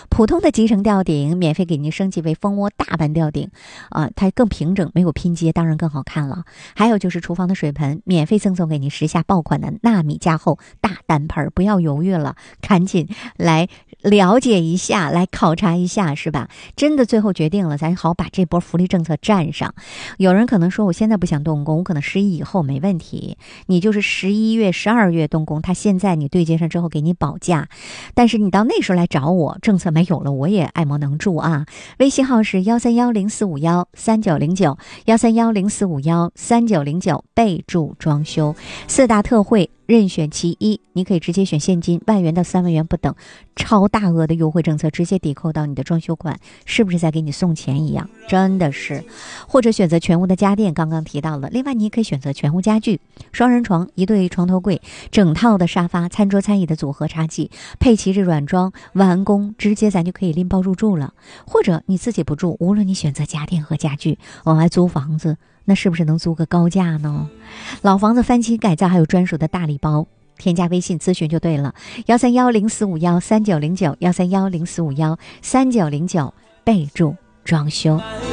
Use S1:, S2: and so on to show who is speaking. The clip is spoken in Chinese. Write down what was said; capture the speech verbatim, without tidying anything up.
S1: 普通的集成吊顶免费给您升级为蜂窝大盘吊顶，啊、呃，它更平整，没有拼接，当然更好看了。还有就是厨房的水盆，免费赠送给您时下爆款的纳米加厚大单盆，不要犹豫了，赶紧来了解一下，来考察一下，是吧？真的最后决定了，咱好把这波福利政策占上。有人可能说，我现在不想动工，我可能十一以后没问题。你就是十一月、十二月动工，他现在你对接上之后给你保价，但是你到那时候来找我，政策没有了，我也爱莫能助啊。微信号是幺三幺零四五幺三九零九，幺三幺零四五幺三九零九，备注装修，四大特惠任选其一，你可以直接选现金，万元到三万元不等，超大额的优惠政策直接抵扣到你的装修款，是不是在给你送钱一样？真的是。或者选择全屋的家电，刚刚提到了，另外你也可以选择全屋家具，双人床、一对床头柜、整套的沙发、餐桌餐椅的组合茶几，配齐这软装，完工直接咱就可以拎包入住了。或者你自己不住，无论你选择家电和家具，往外租房子，那是不是能租个高价呢？老房子翻新改造还有专属的大礼包，添加微信咨询就对了，幺三幺零四五幺三九零九，幺三幺零四五幺三九零九，备注装修。